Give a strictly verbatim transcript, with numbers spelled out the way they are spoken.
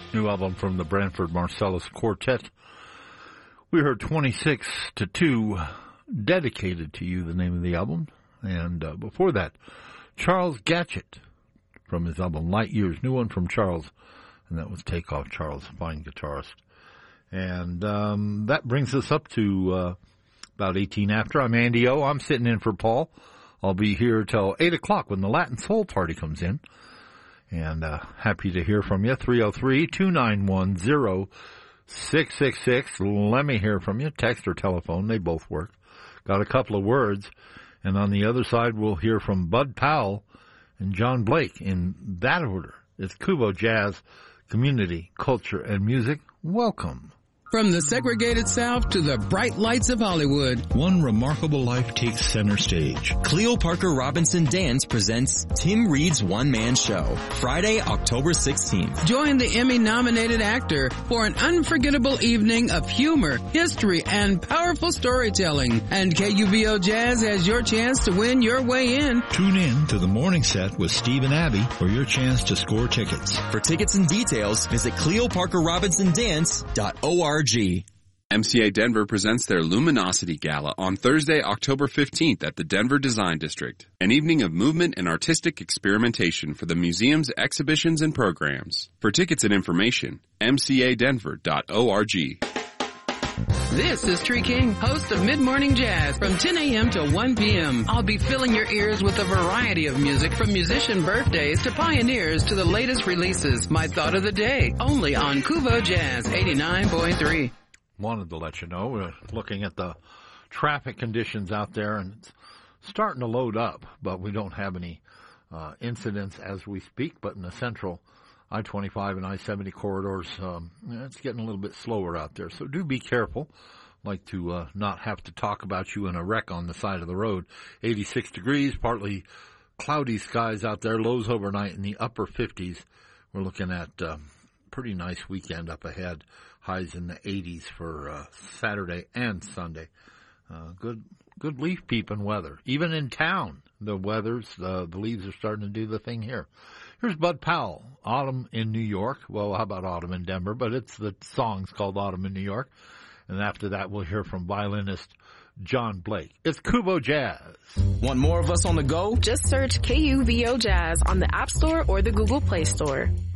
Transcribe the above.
new album from the Branford Marsalis Quartet. We heard twenty-six to two, Dedicated to You, the name of the album. And uh, before that, Charles Gatchett from his album Light Years, new one from Charles, and that was Takeoff. Charles, fine guitarist. And um, that brings us up to uh, about eighteen after. I'm Andy O. I'm sitting in for Paul. I'll be here till eight o'clock when the Latin Soul Party comes in. And uh, happy to hear from you. three oh three, two nine one, oh six six six. Let me hear from you. Text or telephone, they both work. Got a couple of words. And on the other side, we'll hear from Bud Powell and John Blake in that order. It's Kubo Jazz, Community, Culture, and Music. Welcome. From the segregated South to the bright lights of Hollywood, one remarkable life takes center stage. Cleo Parker Robinson Dance presents Tim Reed's one-man show, Friday, October sixteenth. Join the Emmy-nominated actor for an unforgettable evening of humor, history, and powerful storytelling. And K U B O Jazz has your chance to win your way in. Tune in to the morning set with Steve and Abby for your chance to score tickets. For tickets and details, visit cleo parker robinson dance dot org. M C A Denver presents their Luminosity Gala on Thursday, October fifteenth at the Denver Design District. An evening of movement and artistic experimentation for the museum's exhibitions and programs. For tickets and information, m c a denver dot org. This is Tree King, host of Mid Morning Jazz from ten a.m. to one p.m. I'll be filling your ears with a variety of music from musician birthdays to pioneers to the latest releases. My thought of the day, only on Kubo Jazz eighty-nine point three. Wanted to let you know, we're looking at the traffic conditions out there, and it's starting to load up, but we don't have any uh, incidents as we speak. But in the central I twenty-five and I seventy corridors, um, it's getting a little bit slower out there. So do be careful. Like to uh, not have to talk about you in a wreck on the side of the road. eighty-six degrees, partly cloudy skies out there. Lows overnight in the upper fifties. We're looking at a um, pretty nice weekend up ahead. Highs in the eighties for uh, Saturday and Sunday. Uh, good good leaf peeping weather. Even in town, the weather's, uh, the leaves are starting to do the thing here. Here's Bud Powell, Autumn in New York. Well, how about Autumn in Denver? But it's the song's called Autumn in New York. And after that, we'll hear from violinist John Blake. It's Kubo Jazz. Want more of us on the go? Just search K U B O Jazz on the App Store or the Google Play Store.